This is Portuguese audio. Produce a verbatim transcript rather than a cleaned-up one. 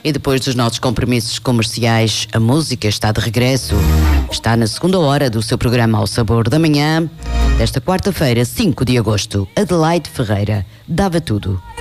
E depois dos nossos compromissos comerciais, a música está de regresso. Está na segunda hora do seu programa Ao Sabor da Manhã, desta quarta-feira, cinco de agosto. Adelaide Ferreira, Dava Tudo.